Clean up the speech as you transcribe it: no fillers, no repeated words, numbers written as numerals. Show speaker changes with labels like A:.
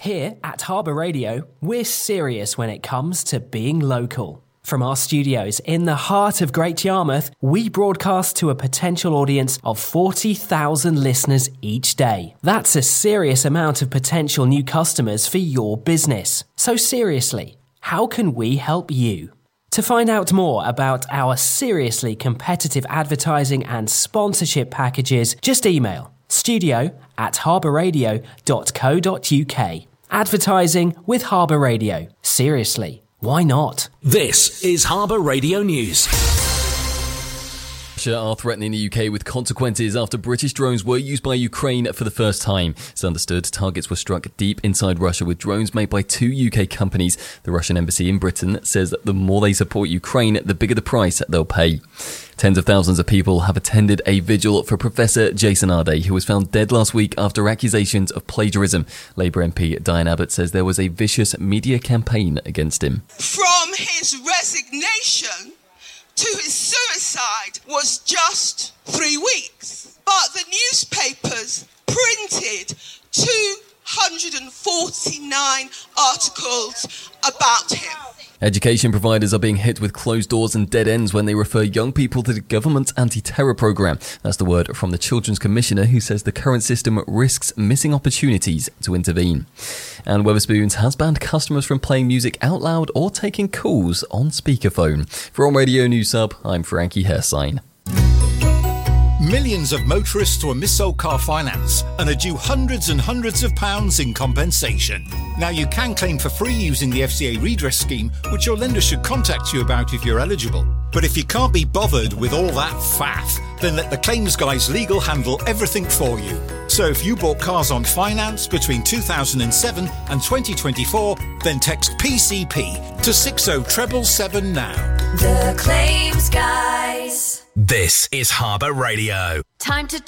A: Here at Harbour Radio, we're serious when it comes to being local. From our studios in the heart of Great Yarmouth, we broadcast to a potential audience of 40,000 listeners each day. That's a serious amount of potential new customers for your business. So seriously, how can we help you? To find out more about our seriously competitive advertising and sponsorship packages, just email studio@harbourradio.co.uk. Advertising with Harbour Radio. Seriously, why not?
B: This is Harbour Radio News.
C: Russia are threatening the UK with consequences after British drones were used by Ukraine for the first time. It's understood targets were struck deep inside Russia with drones made by 2 UK companies. The Russian embassy in Britain says that the more they support Ukraine, the bigger the price they'll pay. Tens of thousands of people have attended a vigil for Professor Jason Arday, who was found dead last week after accusations of plagiarism. Labour MP Diane Abbott says there was a vicious media campaign against him.
D: From his resignation to his suicide was just 3 weeks. But the newspapers printed 249 articles about him.
C: Education providers are being hit with closed doors and dead ends when they refer young people to the government's anti-terror programme. That's the word from the Children's Commissioner, who says the current system risks missing opportunities to intervene. And Wetherspoons has banned customers from playing music out loud or taking calls on speakerphone. For On Radio News Sub, I'm Frankie Hersign.
E: Millions of motorists were mis-sold car finance and are due hundreds and hundreds of pounds in compensation. Now you can claim for free using the FCA redress scheme, which your lender should contact you about if you're eligible. But if you can't be bothered with all that faff, then let the claims guys legal handle everything for you. So if you bought cars on finance between 2007 and 2024, then text PCP to 60777 now.
F: The claims guys.
B: This is Harbour Radio.
F: Time to